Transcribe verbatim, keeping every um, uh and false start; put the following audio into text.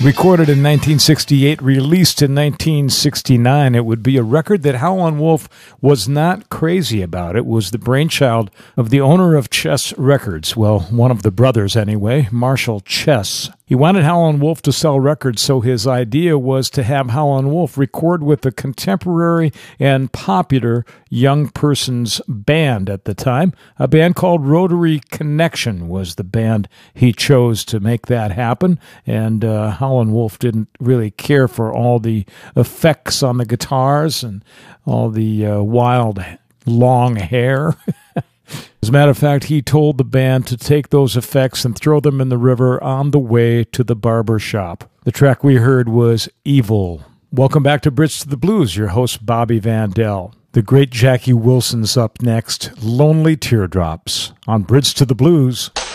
Recorded in nineteen sixty-eight, released in nineteen sixty-nine, it would be a record that Howlin' Wolf was not crazy about. It was the brainchild of the owner of Chess Records, well, one of the brothers anyway, Marshall Chess. He wanted Howlin' Wolf to sell records, so his idea was to have Howlin' Wolf record with a contemporary and popular young person's band at the time. A band called Rotary Connection was the band he chose to make that happen, and uh, Howlin' Wolf didn't really care for all the effects on the guitars and all the uh, wild long hair. As a matter of fact, he told the band to take those effects and throw them in the river on the way to the barber shop. The track we heard was Evil. Welcome back to Bridge to the Blues, your host Bobby Vandell. The great Jackie Wilson's up next, Lonely Teardrops, on Bridge to the Blues.